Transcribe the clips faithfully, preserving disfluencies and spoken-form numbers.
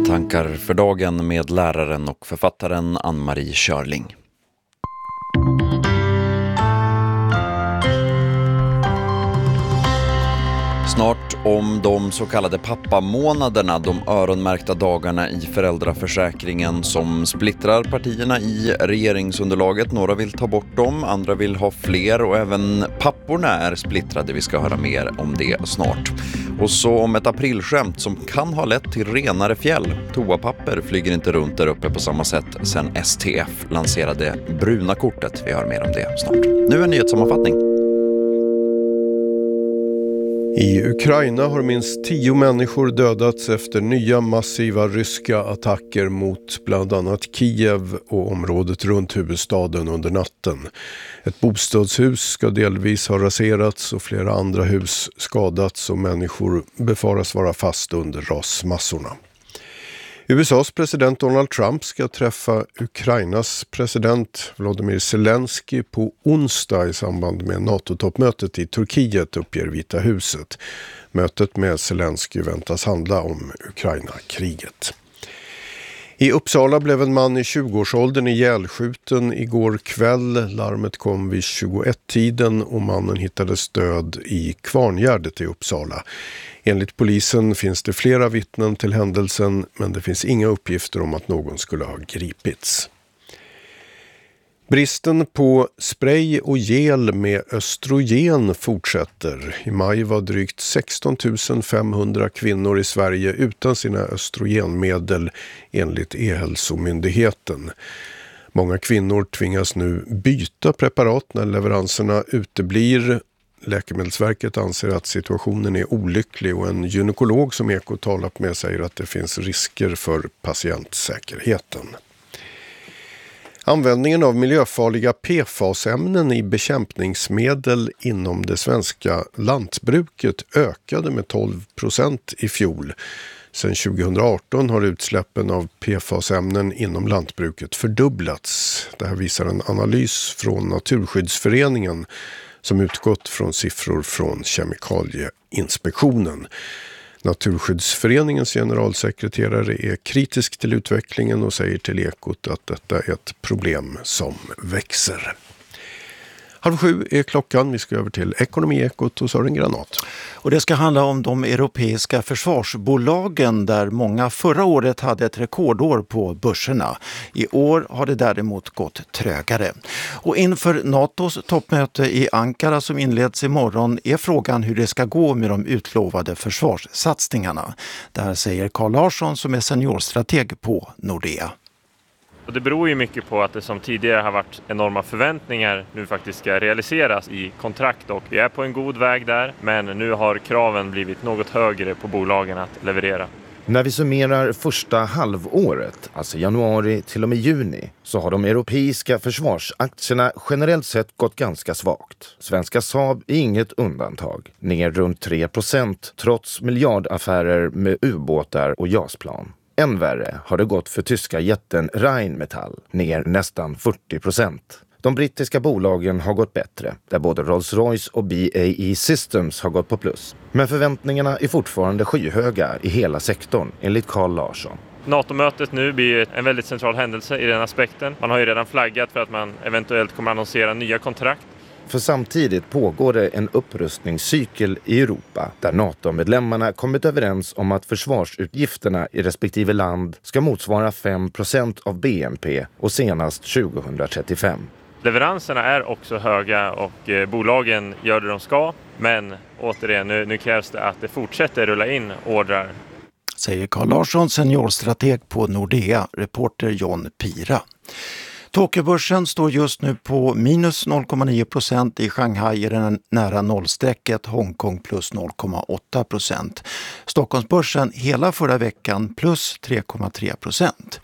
Tankar för dagen med läraren och författaren Ann-Marie Körling. Snart om de så kallade pappamånaderna, de öronmärkta dagarna i föräldraförsäkringen som splittrar partierna i regeringsunderlaget. Några vill ta bort dem, andra vill ha fler och även papporna är splittrade. Vi ska höra mer om det snart. Och så om ett aprilskämt som kan ha lett till renare fjäll. Toapapper flyger inte runt där uppe på samma sätt sedan S T F lanserade bruna kortet. Vi hör mer om det snart. Nu en nyhetssammanfattning. I Ukraina har minst tio människor dödats efter nya massiva ryska attacker mot bland annat Kiev och området runt huvudstaden under natten. Ett bostadshus ska delvis ha raserats och flera andra hus skadats och människor befaras vara fast under rasmassorna. U S A:s president Donald Trump ska träffa Ukrainas president Volodymyr Zelensky på onsdag i samband med NATO-toppmötet i Turkiet, uppger Vita huset. Mötet med Zelensky väntas handla om Ukraina-kriget. I Uppsala blev en man i tjugoårsåldern ihjälskjuten igår kväll. Larmet kom vid tjugoett-tiden och mannen hittades död i Kvarngärdet i Uppsala. Enligt polisen finns det flera vittnen till händelsen, men det finns inga uppgifter om att någon skulle ha gripits. Bristen på spray och gel med östrogen fortsätter. I maj var drygt sexton tusen femhundra kvinnor i Sverige utan sina östrogenmedel enligt E-hälsomyndigheten. Många kvinnor tvingas nu byta preparat när leveranserna uteblir. Läkemedelsverket anser att situationen är olycklig och en gynekolog som Eko talat med säger att det finns risker för patientsäkerheten. Användningen av miljöfarliga P F A S-ämnen i bekämpningsmedel inom det svenska lantbruket ökade med tolv procent i fjol. Sedan tjugohundraarton har utsläppen av P F A S-ämnen inom lantbruket fördubblats. Det här visar en analys från Naturskyddsföreningen som utgått från siffror från Kemikalieinspektionen. Naturskyddsföreningens generalsekreterare är kritisk till utvecklingen och säger till Ekot att detta är ett problem som växer. Halv sju är klockan. Vi ska över till Ekonomiekot och Sören Granat. Och det ska handla om de europeiska försvarsbolagen där många förra året hade ett rekordår på börserna. I år har det däremot gått trögare. Och inför NATOs toppmöte i Ankara som inleds imorgon är frågan hur det ska gå med de utlovade försvarssatsningarna. Där säger Carl Larsson som är seniorstrateg på Nordea. Och det beror ju mycket på att det som tidigare har varit enorma förväntningar nu faktiskt ska realiseras i kontrakt och vi är på en god väg där, men nu har kraven blivit något högre på bolagen att leverera. När vi summerar första halvåret, alltså januari till och med juni, så har de europeiska försvarsaktierna generellt sett gått ganska svagt. Svenska Saab är inget undantag, ner runt tre procent trots miljardaffärer med ubåtar och jasplan. Än värre har det gått för tyska jätten Rheinmetall, ner nästan fyrtio procent. De brittiska bolagen har gått bättre, där både Rolls-Royce och B A E Systems har gått på plus. Men förväntningarna är fortfarande skyhöga i hela sektorn, enligt Carl Larsson. NATO-mötet nu blir en väldigt central händelse i den aspekten. Man har ju redan flaggat för att man eventuellt kommer annonsera nya kontrakt. För samtidigt pågår det en upprustningscykel i Europa där NATO-medlemmarna kommit överens om att försvarsutgifterna i respektive land ska motsvara fem procent av B N P och senast tjugohundratrettiofem. Leveranserna är också höga och eh, bolagen gör det de ska, men återigen nu, nu krävs det att det fortsätter rulla in ordrar. Säger Carl Larsson, seniorstrateg på Nordea, reporter John Pira. Tokyobörsen står just nu på minus noll komma nio procent, i Shanghai är den nära nollstrecket, Hongkong plus noll komma åtta procent. Stockholmsbörsen hela förra veckan plus tre komma tre procent.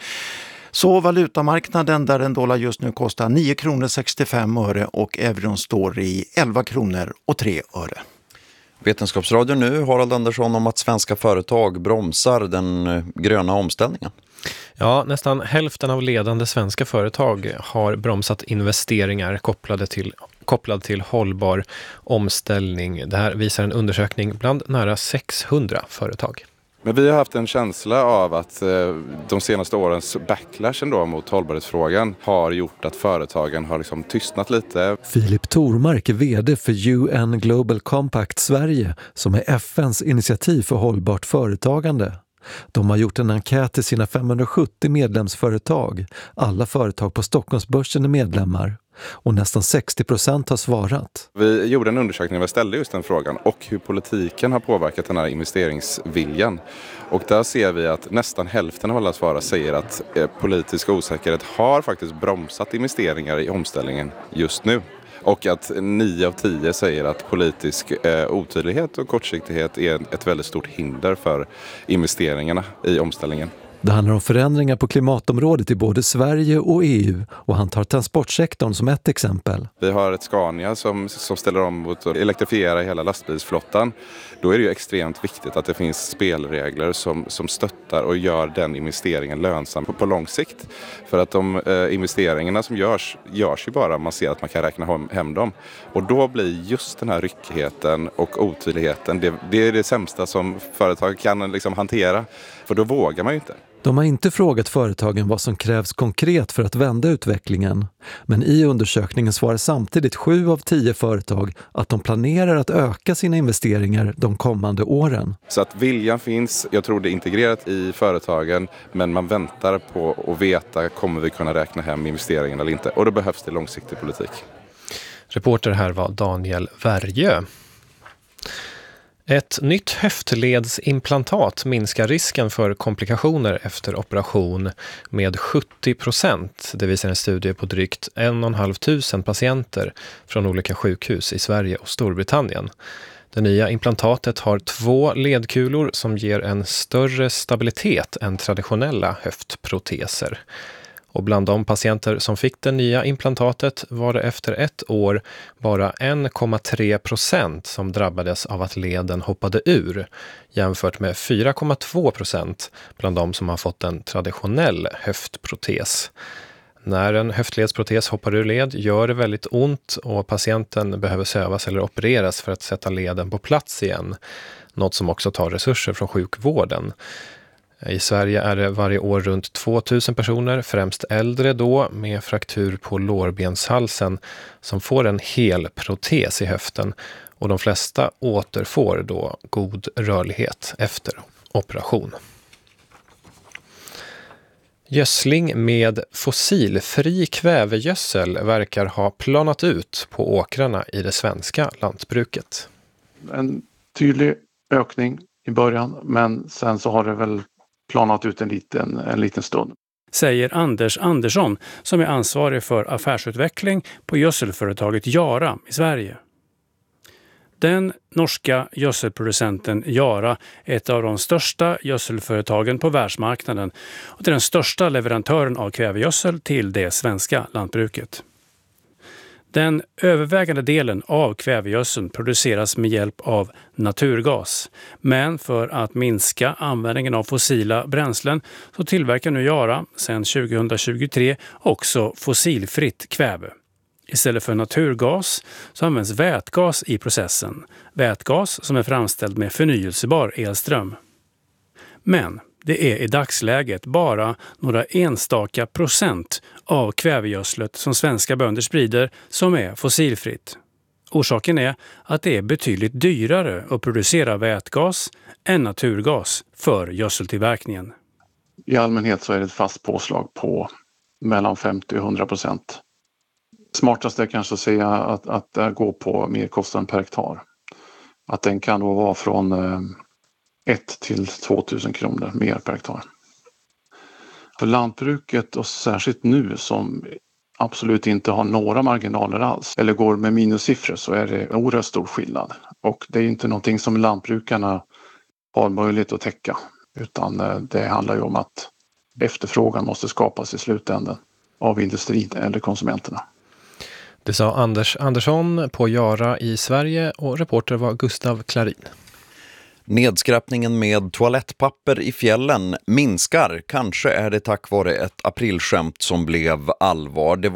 Så valutamarknaden där en dollar just nu kostar nio kronor sextiofem öre och euron står i elva kronor och tre öre. Vetenskapsradion nu, Harald Andersson, om att svenska företag bromsar den gröna omställningen. Ja, nästan hälften av ledande svenska företag har bromsat investeringar kopplade till, kopplad till hållbar omställning. Det här visar en undersökning bland nära sexhundra företag. Men vi har haft en känsla av att eh, de senaste årens backlash ändå mot hållbarhetsfrågan har gjort att företagen har liksom tystnat lite. Filip Tormark är vd för U N Global Compact Sverige som är F N:s initiativ för hållbart företagande. De har gjort en enkät till sina femhundrasjuttio medlemsföretag. Alla företag på Stockholmsbörsen är medlemmar. Och nästan sextio procent har svarat. Vi gjorde en undersökning där vi ställde just den frågan och hur politiken har påverkat den här investeringsviljan. Och där ser vi att nästan hälften av alla svarare säger att eh, politisk osäkerhet har faktiskt bromsat investeringar i omställningen just nu. Och att nio av tio säger att politisk eh, otydlighet och kortsiktighet är ett väldigt stort hinder för investeringarna i omställningen. Det handlar om förändringar på klimatområdet i både Sverige och E U och han tar transportsektorn som ett exempel. Vi har ett Scania som, som ställer om mot att elektrifiera hela lastbilsflottan. Då är det ju extremt viktigt att det finns spelregler som, som stöttar och gör den investeringen lönsam på, på lång sikt. För att de eh, investeringarna som görs, görs ju bara man ser att man kan räkna hem, hem dem. Och då blir just den här ryckigheten och otydligheten, det, det är det sämsta som företag kan liksom hantera. För då vågar man ju inte. De har inte frågat företagen vad som krävs konkret för att vända utvecklingen. Men i undersökningen svarar samtidigt sju av tio företag att de planerar att öka sina investeringar de kommande åren. Så att viljan finns, jag tror det är integrerat i företagen, men man väntar på att veta kommer vi kunna räkna hem investeringen eller inte. Och då behövs det långsiktig politik. Reporter här var Daniel Värjö. Ett nytt höftledsimplantat minskar risken för komplikationer efter operation med sjuttio procent. Det visar en studie på drygt en och en halv tusen patienter från olika sjukhus i Sverige och Storbritannien. Det nya implantatet har två ledkulor som ger en större stabilitet än traditionella höftproteser. Och bland de patienter som fick det nya implantatet var det efter ett år bara en komma tre procent som drabbades av att leden hoppade ur, jämfört med fyra komma två procent bland de som har fått en traditionell höftprotes. När en höftledsprotes hoppar ur led gör det väldigt ont och patienten behöver sövas eller opereras för att sätta leden på plats igen, något som också tar resurser från sjukvården. I Sverige är det varje år runt tvåtusen personer, främst äldre då, med fraktur på lårbenshalsen som får en hel protes i höften och de flesta återfår då god rörlighet efter operation. Gödsling med fossilfri kvävegödsel verkar ha planat ut på åkrarna i det svenska lantbruket. En tydlig ökning i början, men sen så har det väl planat ut en liten, en liten stund. Säger Anders Andersson som är ansvarig för affärsutveckling på gödselföretaget Yara i Sverige. Den norska gödselproducenten Yara är ett av de största gödselföretagen på världsmarknaden och det är den största leverantören av kvävegödsel till det svenska lantbruket. Den övervägande delen av kvävegödseln produceras med hjälp av naturgas. Men för att minska användningen av fossila bränslen så tillverkar nu Yara sedan tjugohundratjugotre också fossilfritt kväve. Istället för naturgas så används vätgas i processen. Vätgas som är framställd med förnyelsebar elström. Men det är i dagsläget bara några enstaka procent av kvävegödslet som svenska bönder sprider som är fossilfritt. Orsaken är att det är betydligt dyrare att producera vätgas än naturgas för gödseltillverkningen. I allmänhet så är det ett fast påslag på mellan femtio och hundra procent. Smartast är kanske att säga att, att det går på merkostnaden per hektar. Att den kan då vara från ett till tvåtusen kronor mer per hektar. För lantbruket och särskilt nu som absolut inte har några marginaler alls eller går med minussiffror så är det oerhört stor skillnad. Och det är inte någonting som lantbrukarna har möjlighet att täcka utan det handlar ju om att efterfrågan måste skapas i slutändan av industrin eller konsumenterna. Det sa Anders Andersson på Yara i Sverige och reporter var Gustav Klarin. Nedskräpningen med toalettpapper i fjällen minskar. Kanske är det tack vare ett aprilskämt som blev allvar. Det var för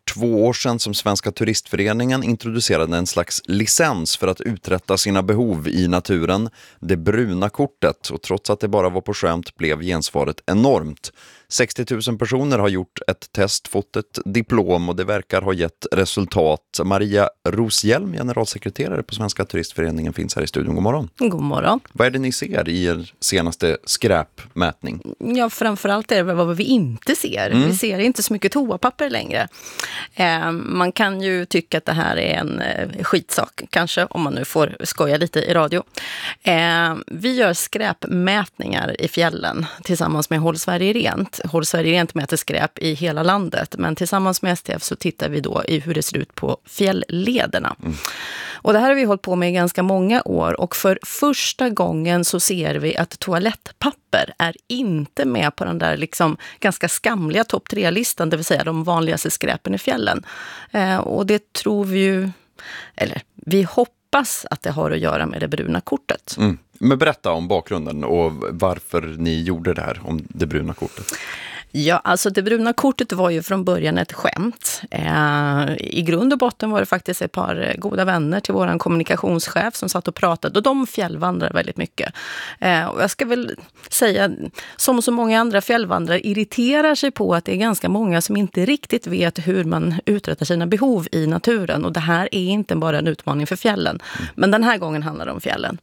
två år sedan som Svenska turistföreningen introducerade en slags licens för att uträtta sina behov i naturen, det bruna kortet. Och trots att det bara var på skämt blev gensvaret enormt. sextio tusen personer har gjort ett test, fått ett diplom och det verkar ha gett resultat. Maria Roshjelm, generalsekreterare på Svenska turistföreningen, finns här i studion. God morgon. God morgon. Vad är det ni ser i er senaste skräpmätning? Ja, framförallt är det vad vi inte ser. Mm. Vi ser inte så mycket toapapper längre. Eh, man kan ju tycka att det här är en eh, skitsak, kanske, om man nu får skoja lite i radio. Eh, vi gör skräpmätningar i fjällen tillsammans med Håll Sverige Rent. Håll Sverige Rent mäter skräp i hela landet, men tillsammans med S T F så tittar vi då i hur det ser ut på fjälllederna. Mm. Och det här har vi hållit på med i ganska många år, och för första gången så ser vi att toalettpapper är inte med på den där liksom ganska skamliga topp tre-listan, det vill säga de vanligaste skräpen i fjällen. Eh, och det tror vi ju, eller vi hoppas att det har att göra med det bruna kortet. Mm. Men berätta om bakgrunden och varför ni gjorde det här, om det bruna kortet. Ja, alltså det bruna kortet var ju från början ett skämt. Eh, I grund och botten var det faktiskt ett par goda vänner till våran kommunikationschef som satt och pratade, och de fjällvandrar väldigt mycket. Eh, och jag ska väl säga, som så många andra fjällvandrare irriterar sig på att det är ganska många som inte riktigt vet hur man uträttar sina behov i naturen. Och det här är inte bara en utmaning för fjällen, men den här gången handlar det om fjällen.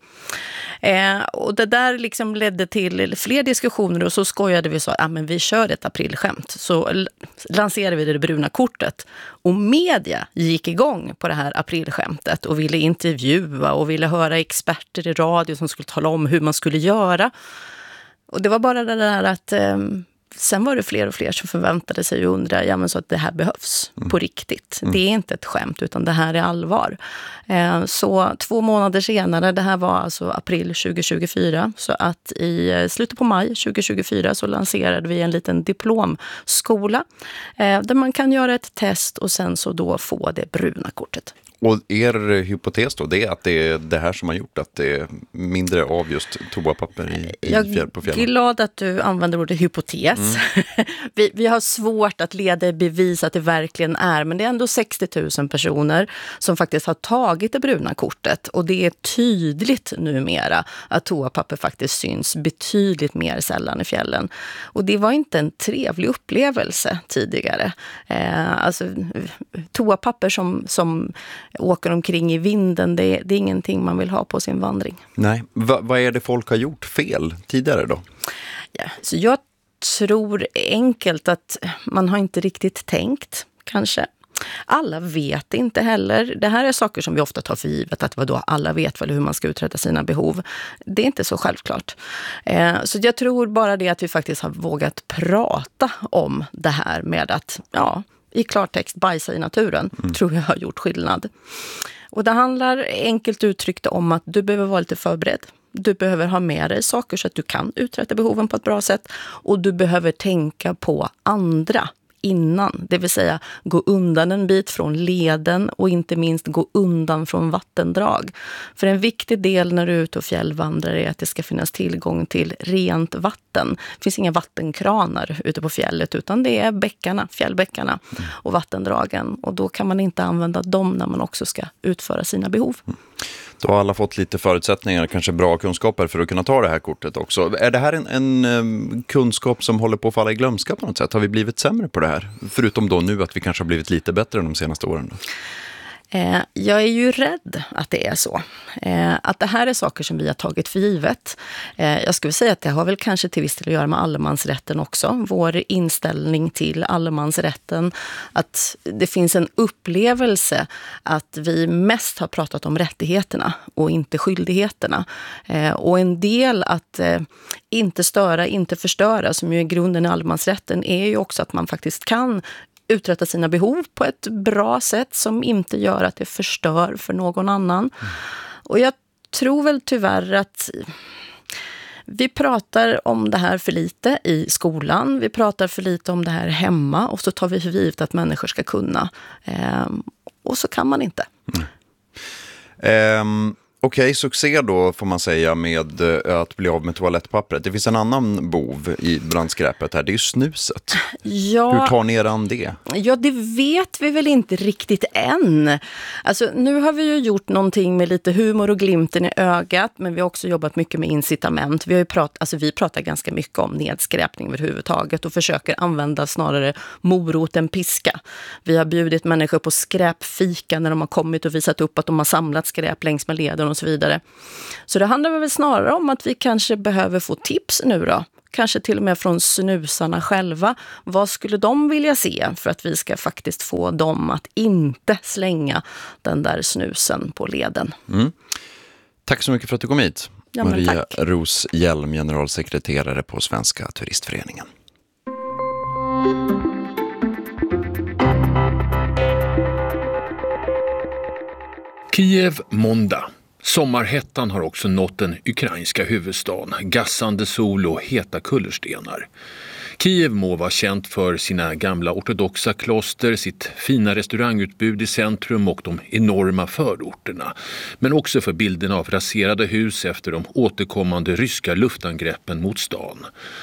Eh, och det där liksom ledde till fler diskussioner, och så skojade vi så, ja ah, men vi kör ett aprilskämt. Så l- lanserade vi det bruna kortet, och media gick igång på det här aprilskämtet och ville intervjua och ville höra experter i radio som skulle tala om hur man skulle göra. Och det var bara det där att eh, sen var det fler och fler som förväntade sig och undrade, ja men så att det här behövs mm. på riktigt. Mm. Det är inte ett skämt, utan det här är allvar. Eh, så två månader senare, det här var alltså april tjugo tjugofyra, så att i slutet på maj tjugo tjugofyra så lanserade vi en liten diplomskola eh, där man kan göra ett test och sen så då få det bruna kortet. Och er hypotes då, det är att det är det här som har gjort att det är mindre av just toapapper i, i fjäll, på fjällen? Jag är glad att du använder ordet hypotes. Mm. vi, vi har svårt att leda i bevis att det verkligen är, men det är ändå sextio tusen personer som faktiskt har tagit det bruna kortet, och det är tydligt numera att toapapper faktiskt syns betydligt mer sällan i fjällen. Och det var inte en trevlig upplevelse tidigare. Eh, alltså toapapper som, som åker omkring i vinden, det är, det är ingenting man vill ha på sin vandring. Nej, Va, vad är det folk har gjort fel tidigare då? Ja, så jag tror enkelt att man har inte riktigt tänkt, kanske. Alla vet inte heller. Det här är saker som vi ofta tar för givet, att vadå, alla vet väl hur man ska uträtta sina behov. Det är inte så självklart. Eh, så jag tror bara det att vi faktiskt har vågat prata om det här med att, ja, i klartext bajsa i naturen, mm. tror jag har gjort skillnad. Och det handlar enkelt uttryckt om att du behöver vara lite förberedd. Du behöver ha med dig saker så att du kan uträtta behoven på ett bra sätt. Och du behöver tänka på andra innan. Det vill säga gå undan en bit från leden och inte minst gå undan från vattendrag. För en viktig del när du är ute och fjällvandrar är att det ska finnas tillgång till rent vatten. Det finns inga vattenkranar ute på fjället, utan det är bäckarna, fjällbäckarna och vattendragen. Och då kan man inte använda dem när man också ska utföra sina behov. Då har alla fått lite förutsättningar, kanske bra kunskaper för att kunna ta det här kortet också. Är det här en, en um, kunskap som håller på att falla i glömska på något sätt? Har vi blivit sämre på det här? Förutom då nu att vi kanske har blivit lite bättre de senaste åren då? Eh, jag är ju rädd att det är så. Eh, att det här är saker som vi har tagit för givet. Eh, jag skulle säga att det har väl kanske till viss del att göra med allemansrätten också. Vår inställning till allemansrätten. Att det finns en upplevelse att vi mest har pratat om rättigheterna och inte skyldigheterna. Eh, och en del att eh, inte störa, inte förstöra, som ju är grunden i allemansrätten, är ju också att man faktiskt kan uträtta sina behov på ett bra sätt som inte gör att det förstör för någon annan. Mm. Och jag tror väl tyvärr att vi pratar om det här för lite i skolan. Vi pratar för lite om det här hemma, och så tar vi för givet att människor ska kunna. Ehm, och så kan man inte. Mm. Um... Okej, okay, succé då får man säga med att bli av med toalettpappret. Det finns en annan bov i brandskräpet här, det är ju snuset. Ja, hur tar ni er an det? Ja, det vet vi väl inte riktigt än. Alltså, nu har vi ju gjort någonting med lite humor och glimten i ögat, men vi har också jobbat mycket med incitament. Vi har ju prat, alltså, vi pratar ganska mycket om nedskräpning överhuvudtaget och försöker använda snarare morot än piska. Vi har bjudit människor på skräpfika när de har kommit och visat upp att de har samlat skräp längs med leden och så vidare. Så det handlar väl snarare om att vi kanske behöver få tips nu då. Kanske till och med från snusarna själva. Vad skulle de vilja se för att vi ska faktiskt få dem att inte slänga den där snusen på leden? Mm. Tack så mycket för att du kom hit. Ja, Maria Ros Hjelm, generalsekreterare på Svenska Turistföreningen. Kiev måndag. Sommarhettan har också nått den ukrainska huvudstaden, gassande sol och heta kullerstenar. Kiev må vara känt för sina gamla ortodoxa kloster, sitt fina restaurangutbud i centrum och de enorma förorterna. Men också för bilderna av raserade hus efter de återkommande ryska luftangreppen mot stan.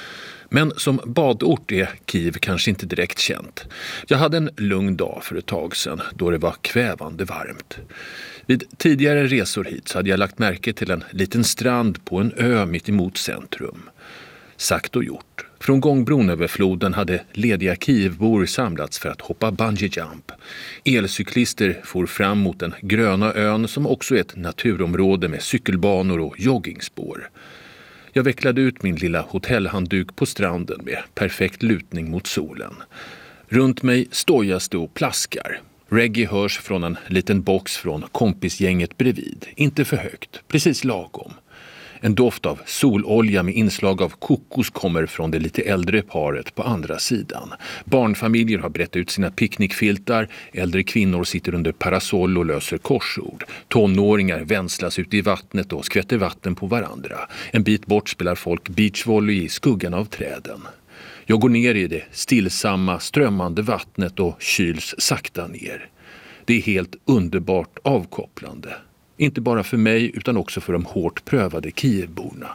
Men som badort är Kiev kanske inte direkt känt. Jag hade en lugn dag för ett tag sedan då det var kvävande varmt. Vid tidigare resor hit så hade jag lagt märke till en liten strand på en ö mitt emot centrum. Sagt och gjort. Från gångbron över floden hade lediga Kievbor samlats för att hoppa bungee jump. Elcyklister for fram mot den gröna ön som också är ett naturområde med cykelbanor och joggingspår. Jag vecklade ut min lilla hotellhandduk på stranden med perfekt lutning mot solen. Runt mig stojas det och plaskar. Reggae hörs från en liten box från kompisgänget bredvid. Inte för högt, precis lagom. En doft av sololja med inslag av kokos kommer från det lite äldre paret på andra sidan. Barnfamiljer har brett ut sina picknickfiltar, äldre kvinnor sitter under parasoll och löser korsord. Tonåringar vänslas ut i vattnet och skvätter vatten på varandra. En bit bort spelar folk beachvolley i skuggan av träden. Jag går ner i det stillsamma, strömmande vattnet och kyls sakta ner. Det är helt underbart avkopplande. Inte bara för mig utan också för de hårt prövade Kievborna.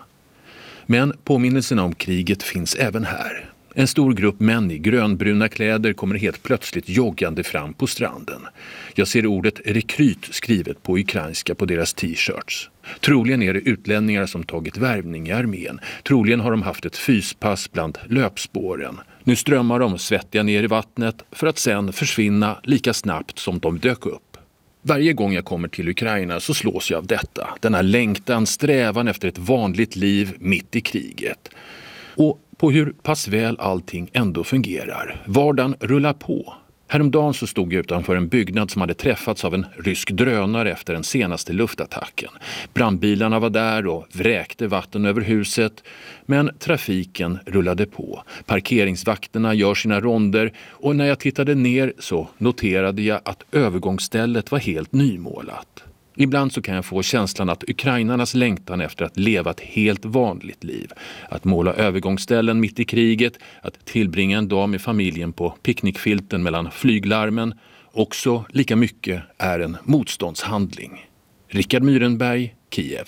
Men påminnelserna om kriget finns även här. En stor grupp män i grönbruna kläder kommer helt plötsligt joggande fram på stranden. Jag ser ordet rekryt skrivet på ukrainska på deras t-shirts. Troligen är det utlänningar som tagit värvning i armén. Troligen har de haft ett fyspass bland löpspåren. Nu strömmar de svettiga ner i vattnet för att sen försvinna lika snabbt som de dök upp. Varje gång jag kommer till Ukraina så slås jag av detta. Denna längtan, strävan efter ett vanligt liv mitt i kriget. Och på hur pass väl allting ändå fungerar. Vardagen rullar på. Häromdagen så stod jag utanför en byggnad som hade träffats av en rysk drönare efter den senaste luftattacken. Brandbilarna var där och vräkte vatten över huset. Men trafiken rullade på. Parkeringsvakterna gör sina ronder och när jag tittade ner så noterade jag att övergångsstället var helt nymålat. Ibland så kan jag få känslan att ukrainarnas längtan efter att leva ett helt vanligt liv, att måla övergångsställen mitt i kriget, att tillbringa en dag med familjen på picknickfilten mellan flyglarmen, också lika mycket är en motståndshandling. Rickard Myrenberg, Kiev.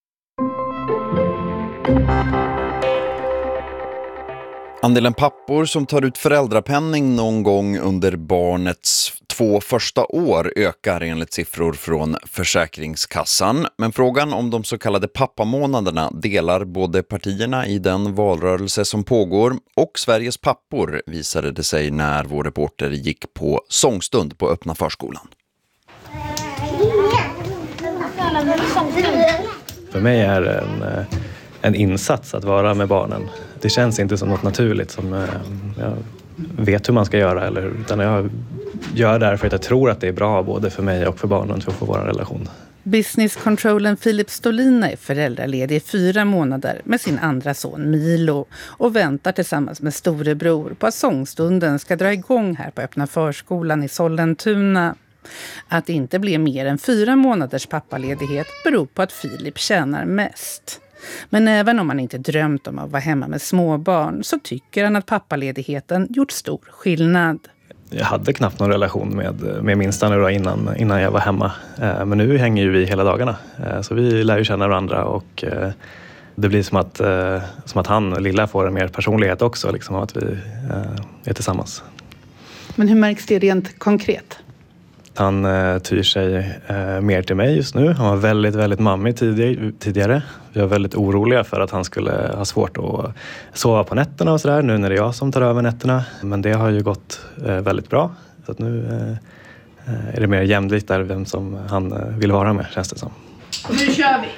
Andelen pappor som tar ut föräldrapenning någon gång under barnets två första år ökar enligt siffror från Försäkringskassan. Men frågan om de så kallade pappamånaderna delar både partierna i den valrörelse som pågår och Sveriges pappor, visade det sig när vår reporter gick på sångstund på öppna förskolan. För mig är det en, en insats att vara med barnen. Det känns inte som något naturligt som jag vet hur man ska göra, eller, utan jag gör det för att jag tror att det är bra både för mig och för barnen för att få vår relation. Business-controllern Filip Stolina är föräldraledig i fyra månader med sin andra son Milo och väntar tillsammans med storebror på att sångstunden ska dra igång här på öppna förskolan i Sollentuna. Att det inte blir mer än fyra månaders pappaledighet beror på att Filip tjänar mest. Men även om han inte drömt om att vara hemma med småbarn så tycker han att pappaledigheten gjort stor skillnad. Jag hade knappt någon relation med, med minsta nu då innan, innan jag var hemma. Eh, men nu hänger ju vi hela dagarna. Eh, så vi lär ju känna varandra och eh, det blir som att, eh, som att han och Lilla får en mer personlighet också. Liksom, att vi eh, är tillsammans. Men hur märks det rent konkret? Han eh, tyr sig eh, mer till mig just nu. Han var väldigt, väldigt mammig tidigare, tidigare. Vi var väldigt oroliga för att han skulle ha svårt att sova på nätterna och sådär. Nu när det är jag som tar över nätterna. Men det har ju gått eh, väldigt bra. Så att nu eh, är det mer jämlikt där vem som han eh, vill vara med, känns det som. Och nu kör vi!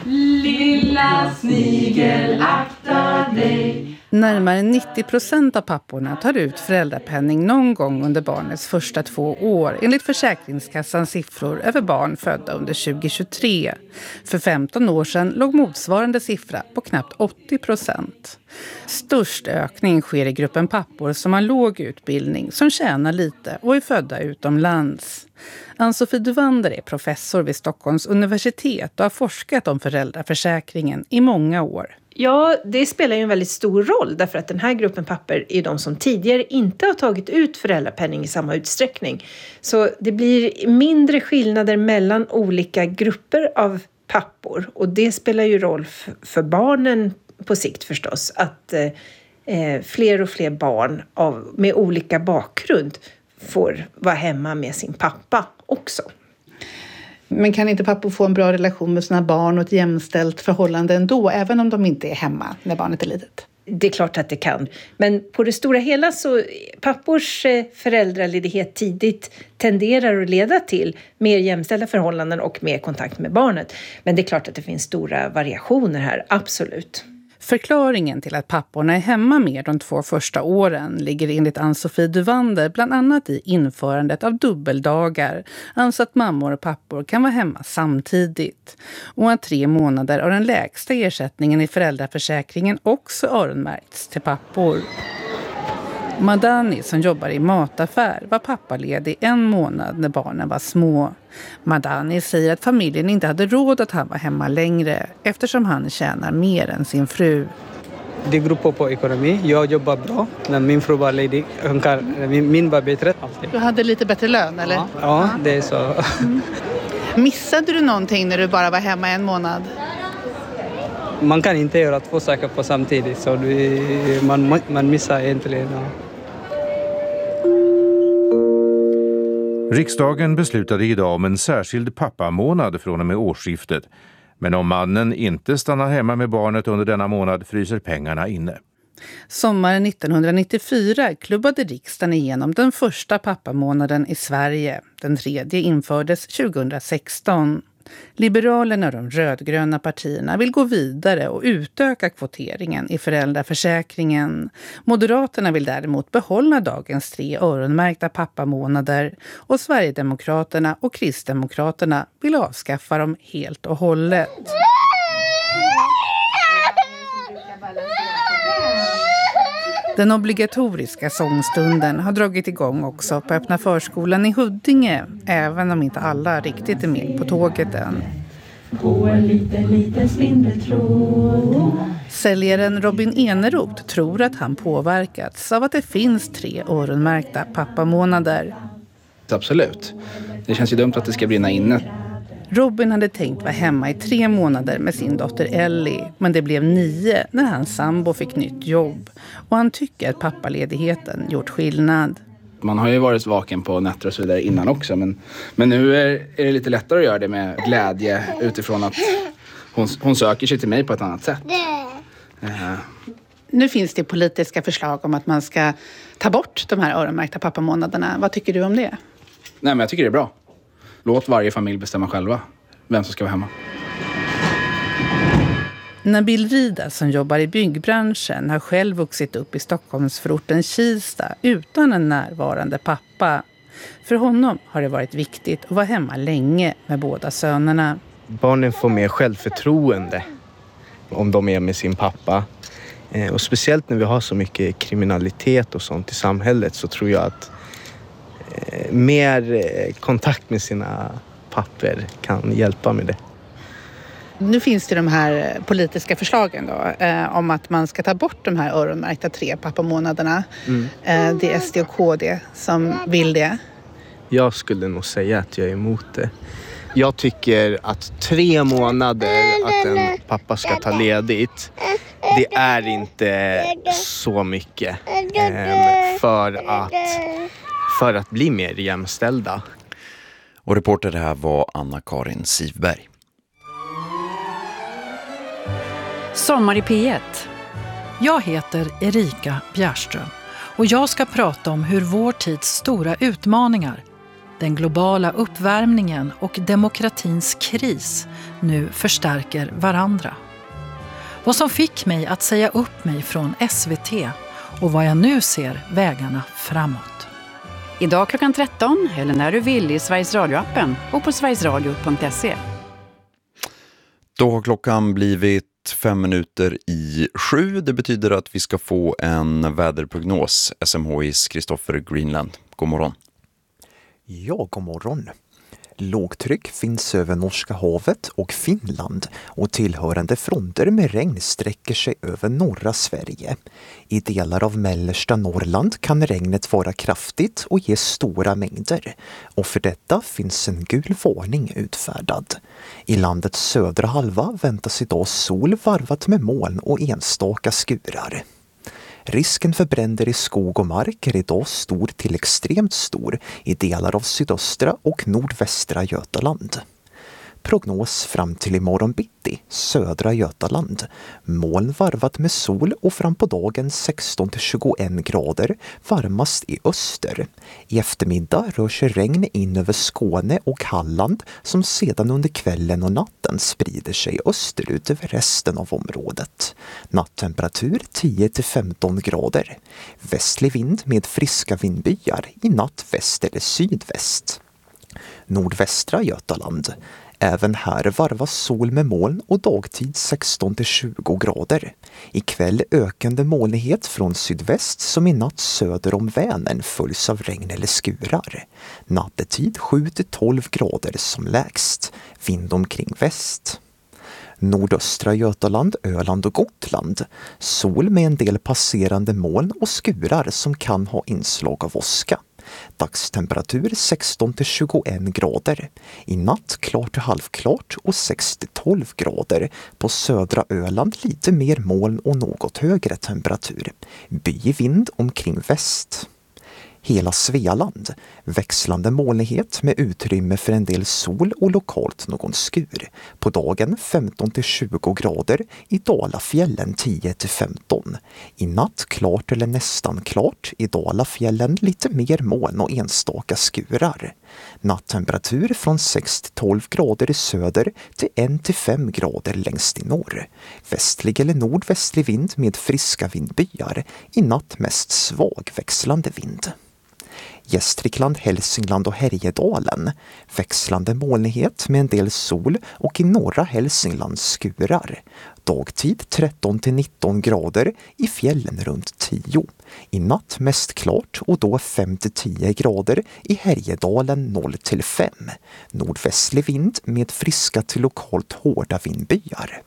Lilla snigel, akta dig. Närmare nittio procent av papporna tar ut föräldrapenning någon gång under barnets första två år enligt Försäkringskassans siffror över barn födda under tjugohundratjugotre. För femton år sedan låg motsvarande siffra på knappt åttio procent. Störst ökning sker i gruppen pappor som har låg utbildning, som tjänar lite och är födda utomlands. Ann-Sofie Duvander är professor vid Stockholms universitet och har forskat om föräldraförsäkringen i många år. Ja, det spelar ju en väldigt stor roll därför att den här gruppen papper är de som tidigare inte har tagit ut föräldrapenning i samma utsträckning. Så det blir mindre skillnader mellan olika grupper av pappor och det spelar ju roll f- för barnen på sikt förstås. Att eh, fler och fler barn av, med olika bakgrund får vara hemma med sin pappa också. Men kan inte pappor få en bra relation med sina barn och ett jämställt förhållande ändå, även om de inte är hemma när barnet är litet? Det är klart att det kan. Men på det stora hela så pappors föräldraledighet tidigt tenderar att leda till mer jämställda förhållanden och mer kontakt med barnet. Men det är klart att det finns stora variationer här, absolut. Förklaringen till att papporna är hemma mer de två första åren ligger enligt Ann-Sofie Duvander bland annat i införandet av dubbeldagar, alltså att mammor och pappor kan vara hemma samtidigt. Och att tre månader av den lägsta ersättningen i föräldraförsäkringen också öronmärkts till pappor. Madani som jobbar i mataffär var pappaledig en månad när barnen var små. Madani säger att familjen inte hade råd att han var hemma längre eftersom han tjänar mer än sin fru. Det beror på, på ekonomi. Jag jobbar bra, men min fru var ledig. Hon kan, min, min var bättre. Alltid. Du hade lite bättre lön, eller? Ja, ja det är så. Mm. Missade du någonting när du bara var hemma en månad? Man kan inte göra två saker på samtidigt, så du, man, man missar egentligen. Ja. Riksdagen beslutade idag om en särskild pappamånad från och med årsskiftet. Men om mannen inte stannar hemma med barnet under denna månad fryser pengarna inne. Sommaren nittonhundranittiofyra klubbade riksdagen igenom den första pappamånaden i Sverige. Den tredje infördes tjugohundrasexton. Liberalerna och de rödgröna partierna vill gå vidare och utöka kvoteringen i föräldraförsäkringen. Moderaterna vill däremot behålla dagens tre öronmärkta pappamånader och Sverigedemokraterna och Kristdemokraterna vill avskaffa dem helt och hållet. Den obligatoriska sångstunden har dragit igång också på öppna förskolan i Huddinge, även om inte alla riktigt är med på tåget än. På en liten, liten spindeltråd. Säljaren Robin Eneroth tror att han påverkats av att det finns tre öronmärkta pappamånader. Absolut. Det känns ju dumt att det ska brinna inne. Robin hade tänkt vara hemma i tre månader med sin dotter Ellie, men det blev nio när hans sambo fick nytt jobb. Och han tycker att pappaledigheten gjort skillnad. Man har ju varit vaken på nätter och så vidare innan också, men, men nu är, är det lite lättare att göra det med glädje utifrån att hon, hon söker sig till mig på ett annat sätt. Uh. Nu finns det politiska förslag om att man ska ta bort de här öronmärkta pappamånaderna. Vad tycker du om det? Nej, men jag tycker det är bra. Låt varje familj bestämma själva vem som ska vara hemma. Nabil Rida som jobbar i byggbranschen har själv vuxit upp i Stockholmsförorten Kista utan en närvarande pappa. För honom har det varit viktigt att vara hemma länge med båda sönerna. Barnen får mer självförtroende om de är med sin pappa. Och speciellt när vi har så mycket kriminalitet och sånt i samhället så tror jag att mer kontakt med sina papper kan hjälpa med det. Nu finns det de här politiska förslagen då, eh, om att man ska ta bort de här öronmärkta tre pappamånaderna. Mm. Eh, det är S D och K D som vill det. Jag skulle nog säga att jag är emot det. Jag tycker att tre månader att en pappa ska ta ledigt, det är inte så mycket eh, för, att, för att bli mer jämställda. Och reporter här var Anna-Karin Sivberg. Sommar i P ett. Jag heter Erika Bjärström och jag ska prata om hur vår tids stora utmaningar, den globala uppvärmningen och demokratins kris, nu förstärker varandra. Vad som fick mig att säga upp mig från S V T och vad jag nu ser vägarna framåt. Idag klockan tretton eller när du vill i Sveriges Radio-appen och på sverigesradio punkt se. Då har klockan blivit fem minuter i sju. Det betyder att vi ska få en väderprognos. S M H I:s Kristoffer Greenland. God morgon. Ja, god morgon. Lågtryck finns över Norska havet och Finland och tillhörande fronter med regn sträcker sig över norra Sverige. I delar av mellersta Norrland kan regnet vara kraftigt och ge stora mängder. Och för detta finns en gul varning utfärdad. I landets södra halva väntas idag sol varvat med moln och enstaka skurar. Risken för bränder i skog och mark är idag stor till extremt stor i delar av sydöstra och nordvästra Götaland. Prognos fram till imorgon bitti, södra Götaland. Moln varvat med sol och fram på dagen sexton till tjugoen grader, varmast i öster. I eftermiddag rör sig regn in över Skåne och Halland som sedan under kvällen och natten sprider sig österut över resten av området. Nattemperatur tio till femton grader. Västlig vind med friska vindbyar, i natt väst eller sydväst. Nordvästra Götaland. Även här varvas sol med moln och dagtid sexton till tjugo grader. Ikväll ökande molnighet från sydväst som i natt söder om Vänern följs av regn eller skurar. Nattetid sju till tolv grader som lägst. Vind omkring väst. Nordöstra Götaland, Öland och Gotland. Sol med en del passerande moln och skurar som kan ha inslag av åska. Dagstemperatur sexton till tjugoen grader. I natt klart till halvklart och sex till tolv grader. På södra Öland lite mer moln och något högre temperatur. Byig vind omkring väst. Hela Svealand. Växlande molnighet med utrymme för en del sol och lokalt någon skur. På dagen femton till tjugo grader, i Dalafjällen tio till femton. I natt klart eller nästan klart, i Dalafjällen lite mer moln och enstaka skurar. Nattemperatur från sex till tolv grader i söder till ett till fem grader längst i norr. Västlig eller nordvästlig vind med friska vindbyar. I natt mest svag växlande vind. Gästrikland, Hälsingland och Härjedalen. Växlande molnighet med en del sol och i norra Hälsingland skurar. Dagtid tretton till nitton grader, i fjällen runt tio. I natt mest klart och då fem till tio grader, i Härjedalen noll till fem. Nordvästlig vind med friska till lokalt hårda vindbyar.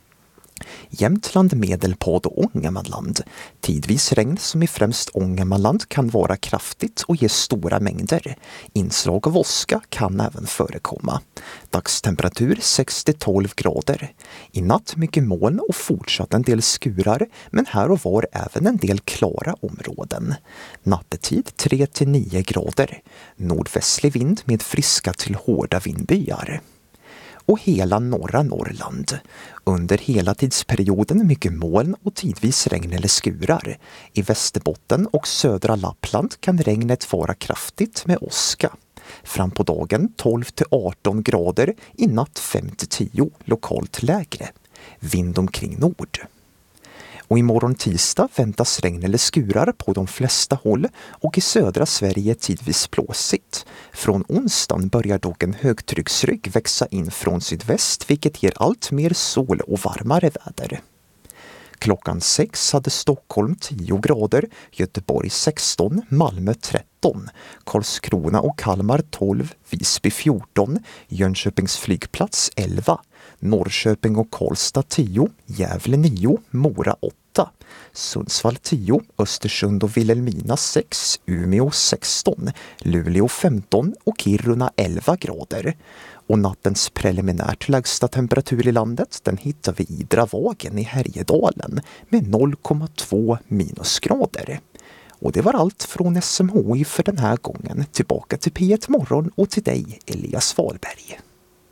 Jämtland, Medelpad och Ångermanland. Tidvis regn som i främst Ångermanland kan vara kraftigt och ge stora mängder. Inslag av åska kan även förekomma. Dagstemperatur sex till tolv grader. I natt mycket moln och fortsatt en del skurar, men här och var även en del klara områden. Nattetid tre till nio grader. Nordvästlig vind med friska till hårda vindbyar. Och hela norra Norrland. Under hela tidsperioden mycket moln och tidvis regn eller skurar. I Västerbotten och södra Lappland kan regnet vara kraftigt med åska. Fram på dagen tolv till arton grader, i natt fem till tio, lokalt lägre. Vind omkring nord. Och imorgon tisdag väntas regn eller skurar på de flesta håll och i södra Sverige tidvis blåsigt. Från onsdagen börjar dock en högtrycksrygg växa in från sydväst, vilket ger allt mer sol och varmare väder. Klockan sex hade Stockholm tio grader, Göteborg sexton, Malmö tretton, Karlskrona och Kalmar tolv, Visby fjorton, Jönköpings flygplats elva, Norrköping och Karlstad tio, Gävle nio, Mora åtta, Sundsvall tio, Östersund och Vilhelmina sex, Umeå sexton, Luleå femton och Kiruna elva grader. Och nattens preliminärt lägsta temperatur i landet, den hittar vi i Dravagen i Härjedalen med noll komma två minusgrader. Och det var allt från S M H I för den här gången. Tillbaka till P ett Morgon och till dig, Elias Wahlberg.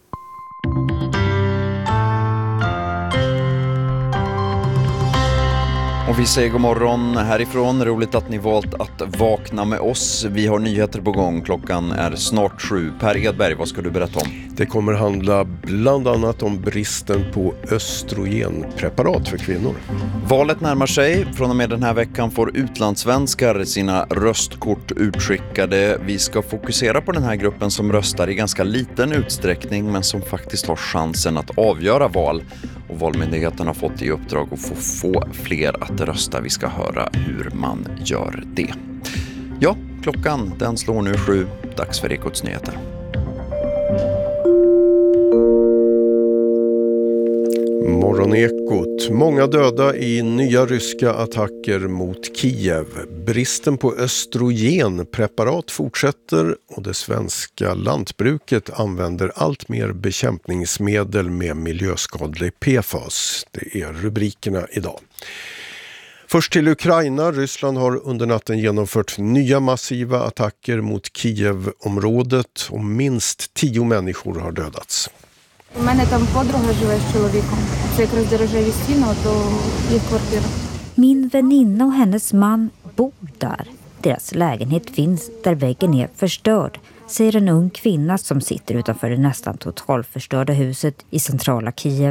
Och vi säger god morgon härifrån. Roligt att ni valt att vakna med oss. Vi har nyheter på gång. Klockan är snart sju. Per Edberg, vad ska du berätta om? Det kommer handla bland annat om bristen på östrogenpreparat för kvinnor. Valet närmar sig. Från och med den här veckan får utlandssvenskar sina röstkort utskickade. Vi ska fokusera på den här gruppen som röstar i ganska liten utsträckning men som faktiskt har chansen att avgöra val. Och Valmyndigheten har fått i uppdrag att få, få fler att rösta. Vi ska höra hur man gör det. Ja, klockan den slår nu sju. Dags för Ekots nyheter. Morgonekot. Många döda i nya ryska attacker mot Kiev. Bristen på östrogenpreparat fortsätter och det svenska lantbruket använder allt mer bekämpningsmedel med miljöskadlig P F A S. Det är rubrikerna idag. Först till Ukraina. Ryssland har under natten genomfört nya massiva attacker mot Kiev-området och minst tio människor har dödats. У мене там подруга живе з чоловіком. Це якраз де рожеві стіни, то їх квартира. Min väninna och hennes man bor där. Deras lägenhet finns där väggen är förstörd, säger en ung kvinna som sitter utanför det nästan totalförstörda huset i centrala Kiev.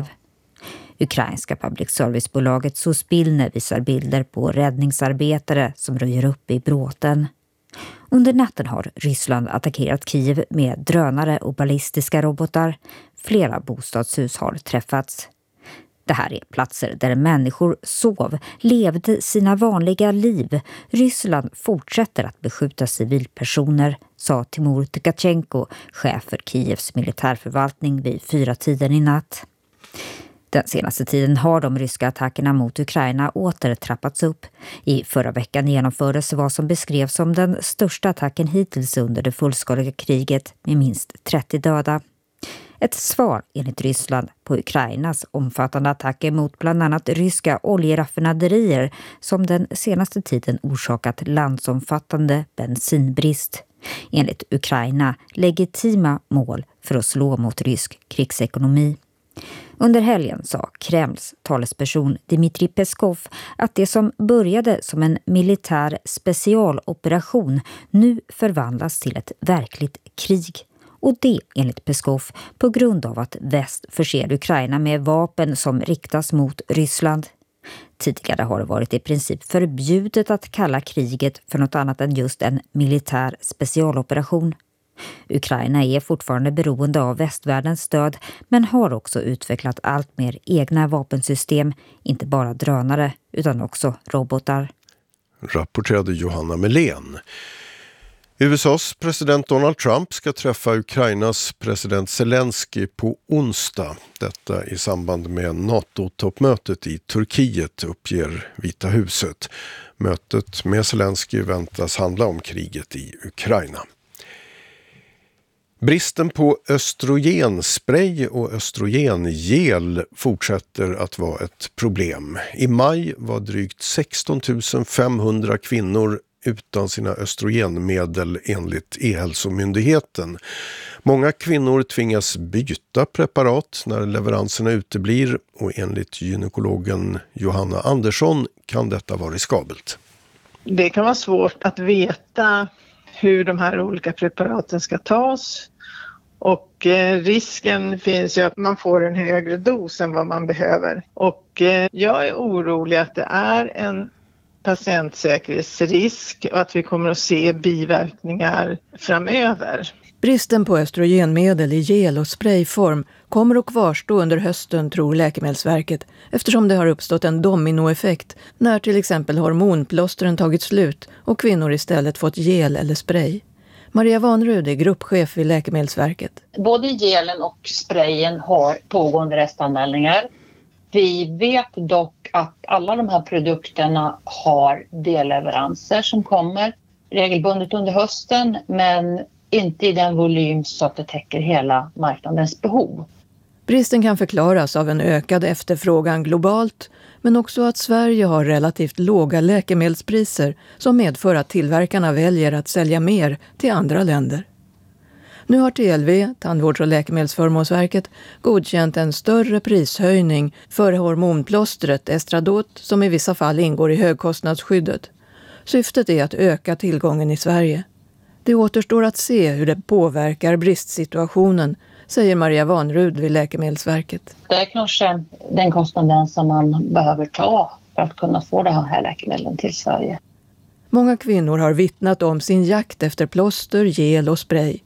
Ukrainska public service-bolaget Suspilne visar bilder på räddningsarbetare som röjer upp i bråten. Under natten har Ryssland attackerat Kiev med drönare och ballistiska robotar. Flera bostadshus har träffats. Det här är platser där människor sov, levde sina vanliga liv. Ryssland fortsätter att beskjuta civilpersoner, sa Timur Tkachenko, chef för Kievs militärförvaltning vid fyra tiden i natt. Den senaste tiden har de ryska attackerna mot Ukraina åter trappats upp. I förra veckan genomfördes vad som beskrevs som den största attacken hittills under det fullskaliga kriget med minst trettio döda. Ett svar enligt Ryssland på Ukrainas omfattande attacker mot bland annat ryska oljeraffinaderier som den senaste tiden orsakat landsomfattande bensinbrist. Enligt Ukraina legitima mål för att slå mot rysk krigsekonomi. Under helgen sa Kremls talesperson Dmitrij Peskov att det som började som en militär specialoperation nu förvandlas till ett verkligt krig. Och det enligt Peskov på grund av att väst förser Ukraina med vapen som riktas mot Ryssland. Tidigare har det varit i princip förbjudet att kalla kriget för något annat än just en militär specialoperation. Ukraina är fortfarande beroende av västvärldens stöd men har också utvecklat allt mer egna vapensystem, inte bara drönare utan också robotar. Rapporterade Johanna Melén. U S A:s president Donald Trump ska träffa Ukrainas president Zelensky på onsdag. Detta i samband med NATO-toppmötet i Turkiet, uppger Vita huset. Mötet med Zelensky väntas handla om kriget i Ukraina. Bristen på östrogenspray och östrogengel fortsätter att vara ett problem. I maj var drygt sexton tusen femhundra kvinnor utan sina östrogenmedel enligt E-hälsomyndigheten. Många kvinnor tvingas byta preparat när leveranserna uteblir och enligt gynekologen Johanna Andersson kan detta vara riskabelt. Det kan vara svårt att veta hur de här olika preparaten ska tas. Och eh, risken finns ju att man får en högre dos än vad man behöver. Och eh, jag är orolig att det är en patientsäkerhetsrisk och att vi kommer att se biverkningar framöver. Bristen på östrogenmedel i gel- och sprayform kommer att kvarstå under hösten, tror Läkemedelsverket, eftersom det har uppstått en dominoeffekt när till exempel hormonplåstren tagit slut och kvinnor istället fått gel eller spray. Maria Vanrud är gruppchef vid Läkemedelsverket. Både gelen och sprayen har pågående restanmälningar. Vi vet dock att alla de här produkterna har delleveranser som kommer regelbundet under hösten, men inte i den volym så att det täcker hela marknadens behov. Bristen kan förklaras av en ökad efterfrågan globalt, men också att Sverige har relativt låga läkemedelspriser som medför att tillverkarna väljer att sälja mer till andra länder. Nu har T L V, Tandvårds- och läkemedelsförmånsverket, godkänt en större prishöjning för hormonplåstret Estradot som i vissa fall ingår i högkostnadsskyddet. Syftet är att öka tillgången i Sverige. Det återstår att se hur det påverkar bristsituationen, säger Maria Vanrud vid Läkemedelsverket. Det är kanske den kostnaden som man behöver ta för att kunna få det här läkemedlen till Sverige. Många kvinnor har vittnat om sin jakt efter plåster, gel och spray.